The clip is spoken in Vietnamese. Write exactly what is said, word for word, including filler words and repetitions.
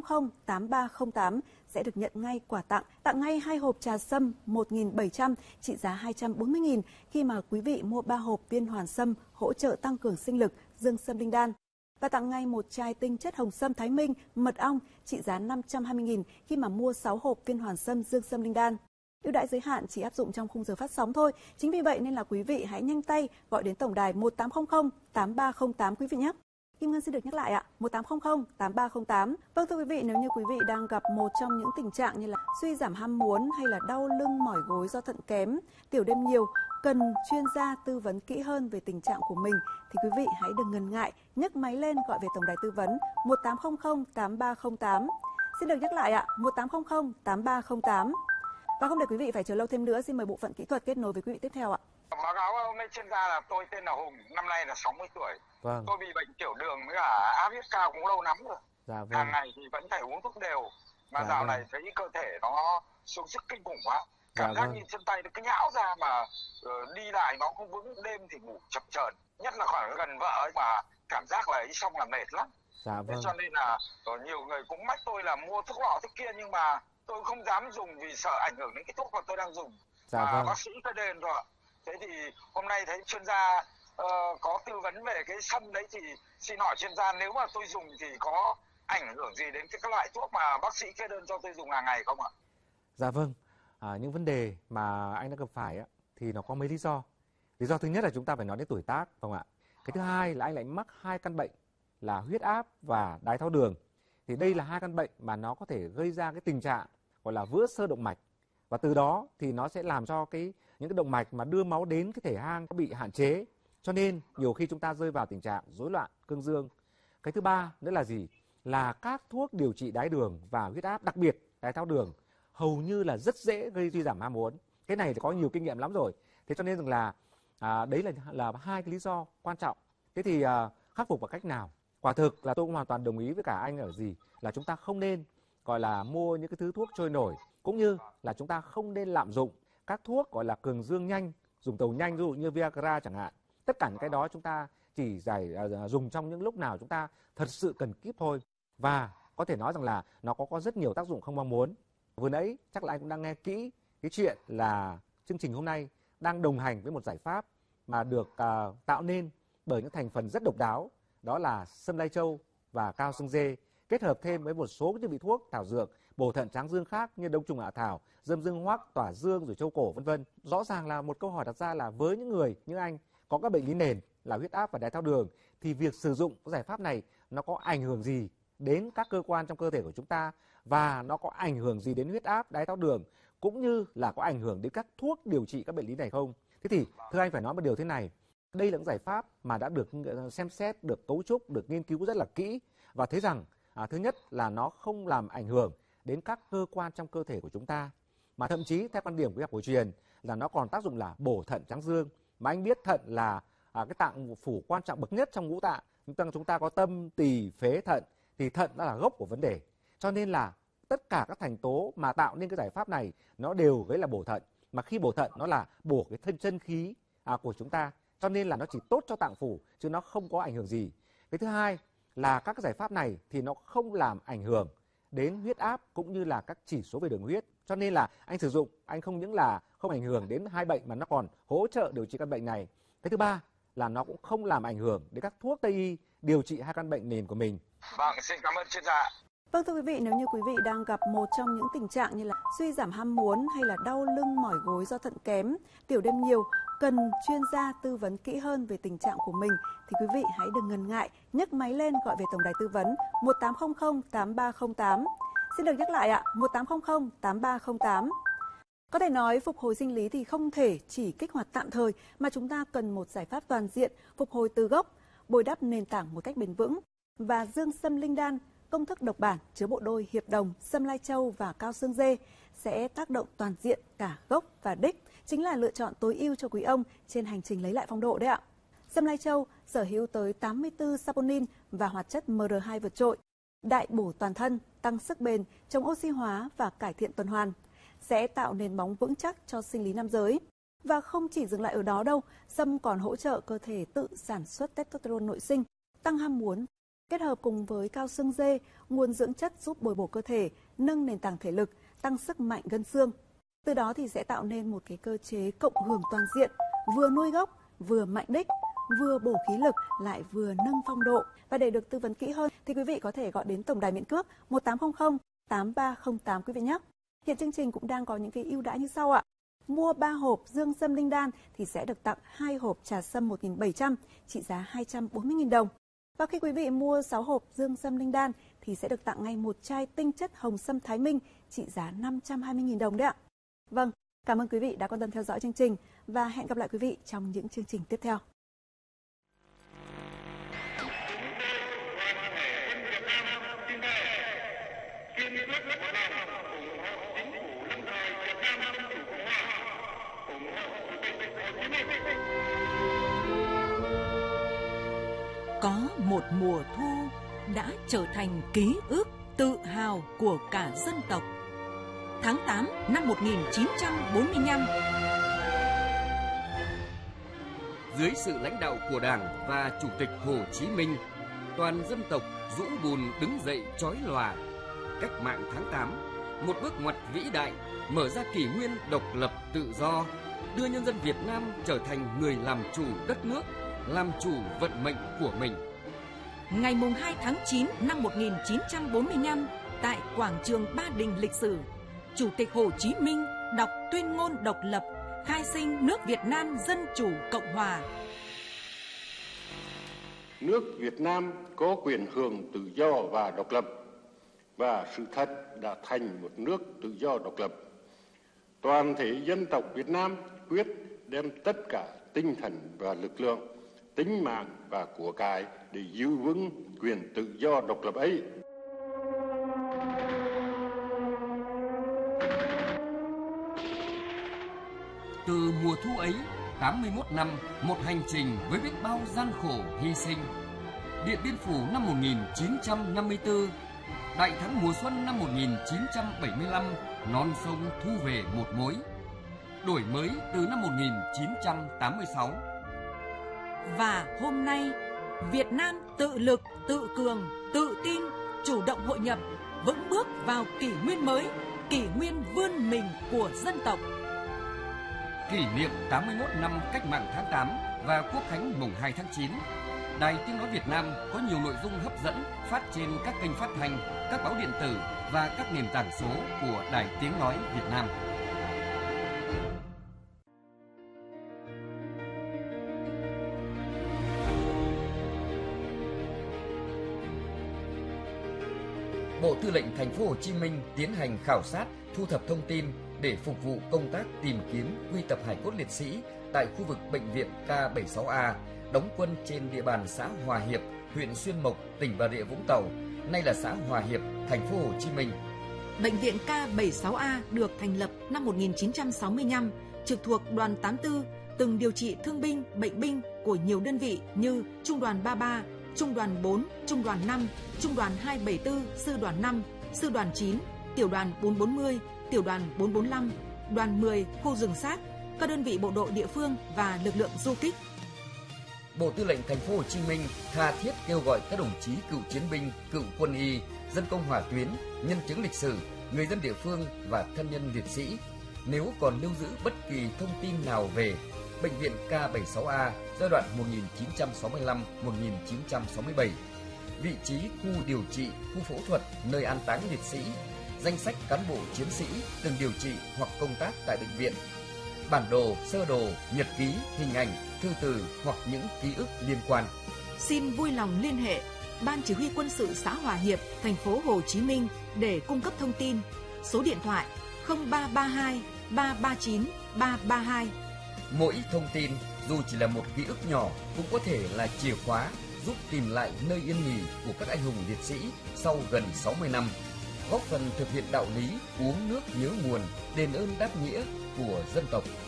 không tám ba không tám sẽ được nhận ngay quà tặng, tặng ngay hai hộp trà sâm một nghìn bảy trăm trị giá hai trăm bốn mươi nghìn khi mà quý vị mua ba hộp viên hoàn sâm hỗ trợ tăng cường sinh lực, dương sâm linh đan. Và tặng ngay một chai tinh chất hồng sâm Thái Minh, mật ong trị giá năm trăm hai mươi nghìn khi mà mua sáu hộp viên hoàn sâm dương sâm linh đan. Ưu đãi giới hạn chỉ áp dụng trong khung giờ phát sóng thôi. Chính vì vậy nên là quý vị hãy nhanh tay gọi đến tổng đài một tám không không tám ba không tám quý vị nhé. Kim Ngân xin được nhắc lại ạ, một tám không không tám ba không tám. Vâng thưa quý vị, nếu như quý vị đang gặp một trong những tình trạng như là suy giảm ham muốn hay là đau lưng mỏi gối do thận kém, tiểu đêm nhiều, cần chuyên gia tư vấn kỹ hơn về tình trạng của mình thì quý vị hãy đừng ngần ngại nhấc máy lên gọi về tổng đài tư vấn một tám không không tám ba không tám. Xin được nhắc lại ạ, một tám không không tám ba không tám. Và không để quý vị phải chờ lâu thêm nữa, xin mời bộ phận kỹ thuật kết nối với quý vị tiếp theo ạ. Báo cáo bên chuyên gia là tôi tên là Hùng, năm nay là sáu mươi tuổi. Vâng. Tôi bị bệnh tiểu đường với cả áp huyết cao cũng lâu lắm rồi. Dạ vâng. Hàng ngày thì vẫn phải uống thuốc đều. Mà Dạ dạo vâng. này thấy cơ thể nó xuống sức kinh khủng quá. Cảm Dạ giác vâng. như chân tay nó cứ nhão ra mà uh, đi lại nó không vững, đêm thì ngủ chập chờn. Nhất là khoảng gần vợ ấy mà cảm giác là ấy xong là mệt lắm. Dạ vâng. Thế cho nên là uh, nhiều người cũng mách tôi là mua thuốc lọ thuốc kia nhưng mà tôi không dám dùng vì sợ ảnh hưởng đến cái thuốc mà tôi đang dùng. Dạ Và vâng. bác sĩ kê đơn rồi. Thế thì hôm nay thấy chuyên gia uh, có tư vấn về cái sâm đấy thì xin hỏi chuyên gia nếu mà tôi dùng thì có ảnh hưởng gì đến cái, cái loại thuốc mà bác sĩ kê đơn cho tôi dùng hàng ngày không ạ? Dạ vâng. À, những vấn đề mà anh đã gặp phải á, thì nó có mấy lý do. Lý do thứ nhất là chúng ta phải nói đến tuổi tác, không ạ? Cái thứ hai là anh lại mắc hai căn bệnh là huyết áp và đái tháo đường. Thì đây là hai căn bệnh mà nó có thể gây ra cái tình trạng gọi là vữa xơ động mạch. Và từ đó thì nó sẽ làm cho cái những cái động mạch mà đưa máu đến cái thể hang bị hạn chế. Cho nên nhiều khi chúng ta rơi vào tình trạng rối loạn cương dương. Cái thứ ba nữa là gì? Là các thuốc điều trị đái đường và huyết áp, đặc biệt đái tháo đường, hầu như là rất dễ gây suy giảm ham muốn. Cái này thì có nhiều kinh nghiệm lắm rồi. Thế cho nên rằng là à, đấy là là hai cái lý do quan trọng. Thế thì à, khắc phục bằng cách nào? Quả thực là tôi cũng hoàn toàn đồng ý với cả anh ở gì là chúng ta không nên gọi là mua những cái thứ thuốc trôi nổi, cũng như là chúng ta không nên lạm dụng các thuốc gọi là cường dương nhanh, dùng tàu nhanh, ví dụ như Viagra chẳng hạn. Tất cả những cái đó chúng ta chỉ giải uh, dùng trong những lúc nào chúng ta thật sự cần kíp thôi. Và có thể nói rằng là nó có, có rất nhiều tác dụng không mong muốn. Vừa nãy chắc là anh cũng đang nghe kỹ cái chuyện là chương trình hôm nay đang đồng hành với một giải pháp mà được uh, tạo nên bởi những thành phần rất độc đáo, đó là sâm lai châu và cao xương dê, kết hợp thêm với một số những vị thuốc thảo dược bổ thận tráng dương khác như đông trùng hạ thảo, dâm dương hoắc, tỏa dương rồi châu cổ vân vân. Rõ ràng là một câu hỏi đặt ra là với những người như anh có các bệnh lý nền là huyết áp và đái tháo đường thì việc sử dụng giải pháp này nó có ảnh hưởng gì đến các cơ quan trong cơ thể của chúng ta, và nó có ảnh hưởng gì đến huyết áp, đái tháo đường, cũng như là có ảnh hưởng đến các thuốc điều trị các bệnh lý này không? Thế thì thưa anh phải nói một điều thế này, đây là những giải pháp mà đã được xem xét, được cấu trúc, được nghiên cứu rất là kỹ, và thấy rằng à, thứ nhất là nó không làm ảnh hưởng đến các cơ quan trong cơ thể của chúng ta, mà thậm chí theo quan điểm của y học cổ truyền là nó còn tác dụng là bổ thận tráng dương. Mà anh biết thận là à, cái tạng phủ quan trọng bậc nhất trong ngũ tạng. Chúng ta, chúng ta có tâm, tỳ, phế, thận, thì thận đó là gốc của vấn đề. Cho nên là tất cả các thành tố mà tạo nên cái giải pháp này nó đều gây là bổ thận. Mà khi bổ thận nó là bổ cái thân chân khí à, của chúng ta. Cho nên là nó chỉ tốt cho tạng phủ chứ nó không có ảnh hưởng gì. Cái thứ hai là các cái giải pháp này thì nó không làm ảnh hưởng đến huyết áp cũng như là các chỉ số về đường huyết. Cho nên là anh sử dụng, anh không những là không ảnh hưởng đến hai bệnh mà nó còn hỗ trợ điều trị căn bệnh này. Cái thứ ba là nó cũng không làm ảnh hưởng đến các thuốc Tây y điều trị hai căn bệnh nền của mình. Vâng, xin cảm ơn chuyên gia. Vâng thưa quý vị, nếu như quý vị đang gặp một trong những tình trạng như là suy giảm ham muốn hay là đau lưng mỏi gối do thận kém, tiểu đêm nhiều, cần chuyên gia tư vấn kỹ hơn về tình trạng của mình thì quý vị hãy đừng ngần ngại nhấc máy lên gọi về tổng đài tư vấn một tám không không tám ba không tám. Xin được nhắc lại ạ, một tám không không tám ba không tám. Có thể nói phục hồi sinh lý thì không thể chỉ kích hoạt tạm thời mà chúng ta cần một giải pháp toàn diện, phục hồi từ gốc, bồi đắp nền tảng một cách bền vững. Và dương sâm linh đan, công thức độc bản chứa bộ đôi hiệp đồng, sâm lai châu và cao xương dê sẽ tác động toàn diện cả gốc và đích, chính là lựa chọn tối ưu cho quý ông trên hành trình lấy lại phong độ đấy ạ. Sâm lai châu sở hữu tới tám mươi tư saponin và hoạt chất em rờ hai vượt trội, đại bổ toàn thân, tăng sức bền, chống oxy hóa và cải thiện tuần hoàn, sẽ tạo nền móng vững chắc cho sinh lý nam giới. Và không chỉ dừng lại ở đó đâu, sâm còn hỗ trợ cơ thể tự sản xuất testosterone nội sinh, tăng ham muốn Kết hợp cùng với cao xương dê, nguồn dưỡng chất giúp bồi bổ cơ thể, nâng nền tảng thể lực, tăng sức mạnh gân xương. Từ đó thì sẽ tạo nên một cái cơ chế cộng hưởng toàn diện, vừa nuôi gốc, vừa mạnh đích, vừa bổ khí lực, lại vừa nâng phong độ. Và để được tư vấn kỹ hơn thì quý vị có thể gọi đến tổng đài miễn cước một tám không không tám ba không tám quý vị nhé. Hiện chương trình cũng đang có những cái ưu đãi như sau ạ. Mua ba hộp dương sâm linh đan thì sẽ được tặng hai hộp trà sâm một nghìn bảy trăm trị giá hai trăm bốn mươi nghìn đồng. Và khi quý vị mua sáu hộp dương sâm linh đan thì sẽ được tặng ngay một chai tinh chất hồng sâm Thái Minh trị giá năm trăm hai mươi nghìn đồng đấy ạ. Vâng, cảm ơn quý vị đã quan tâm theo dõi chương trình và hẹn gặp lại quý vị trong những chương trình tiếp theo. Có một mùa thu đã trở thành ký ức tự hào của cả dân tộc. Tháng tám năm một nghìn chín trăm bốn mươi lăm, dưới sự lãnh đạo của Đảng và Chủ tịch Hồ Chí Minh, toàn dân tộc dũng bùn đứng dậy chói lòa. Cách mạng tháng tám, một bước ngoặt vĩ đại, mở ra kỷ nguyên độc lập tự do, đưa nhân dân Việt Nam trở thành người làm chủ đất nước, làm chủ vận mệnh của mình. Ngày mùng hai tháng chín năm một nghìn chín trăm bốn mươi lăm, tại quảng trường Ba Đình lịch sử, Chủ tịch Hồ Chí Minh đọc tuyên ngôn độc lập, khai sinh nước Việt Nam Dân Chủ Cộng Hòa. Nước Việt Nam có quyền hưởng tự do và độc lập, và sự thật đã thành một nước tự do độc lập. Toàn thể dân tộc Việt Nam quyết đem tất cả tinh thần và lực lượng, tính mạng và của cải để giữ vững quyền tự do độc lập ấy. Từ mùa thu ấy, tám mươi mốt năm, một hành trình với biết bao gian khổ hy sinh. Điện Biên Phủ năm một nghìn chín trăm năm mươi tư, Đại thắng mùa xuân năm một nghìn chín trăm bảy mươi lăm, non sông thu về một mối. Đổi mới từ năm một nghìn chín trăm tám mươi sáu. Và hôm nay, Việt Nam tự lực, tự cường, tự tin, chủ động hội nhập, vững bước vào kỷ nguyên mới, kỷ nguyên vươn mình của dân tộc. Kỷ niệm tám mươi mốt năm Cách mạng tháng tám và Quốc khánh mùng hai tháng chín, Đài Tiếng nói Việt Nam có nhiều nội dung hấp dẫn phát trên các kênh phát thanh, các báo điện tử và các nền tảng số của Đài Tiếng nói Việt Nam. Bộ Tư lệnh Thành phố Hồ Chí Minh tiến hành khảo sát, thu thập thông tin để phục vụ công tác tìm kiếm quy tập hài cốt liệt sĩ tại khu vực bệnh viện K bảy mươi sáu A, đóng quân trên địa bàn xã Hòa Hiệp, huyện Xuyên Mộc, tỉnh Bà Rịa Vũng Tàu, nay là xã Hòa Hiệp, Thành phố Hồ Chí Minh. Bệnh viện K bảy mươi sáu A được thành lập năm một nghìn chín trăm sáu mươi lăm, trực thuộc đoàn tám mươi tư, từng điều trị thương binh, bệnh binh của nhiều đơn vị như Trung đoàn ba mươi ba, Trung đoàn bốn, Trung đoàn năm, Trung đoàn hai bảy tư, Sư đoàn năm, Sư đoàn chín, Tiểu đoàn bốn bốn mươi, Tiểu đoàn bốn bốn lăm, Đoàn mười, khu rừng sát, các đơn vị bộ đội địa phương và lực lượng du kích. Bộ Tư lệnh Thành phố Hồ Chí Minh tha thiết kêu gọi các đồng chí cựu chiến binh, cựu quân y, dân công hỏa tuyến, nhân chứng lịch sử, người dân địa phương và thân nhân liệt sĩ, nếu còn lưu giữ bất kỳ thông tin nào về Bệnh viện K bảy mươi sáu A giai đoạn một nghìn chín trăm sáu mươi lăm đến một nghìn chín trăm sáu mươi bảy, vị trí khu điều trị, khu phẫu thuật, nơi an táng liệt sĩ, danh sách cán bộ chiến sĩ từng điều trị hoặc công tác tại bệnh viện, bản đồ, sơ đồ, nhật ký, hình ảnh, thư từ hoặc những ký ức liên quan. Xin vui lòng liên hệ Ban Chỉ huy Quân sự xã Hòa Hiệp, Thành phố Hồ Chí Minh để cung cấp thông tin. Số điện thoại không ba ba hai ba ba chín ba ba hai. Mỗi thông tin dù chỉ là một ký ức nhỏ cũng có thể là chìa khóa giúp tìm lại nơi yên nghỉ của các anh hùng liệt sĩ sau gần sáu mươi năm, góp phần thực hiện đạo lý uống nước nhớ nguồn, đền ơn đáp nghĩa của dân tộc.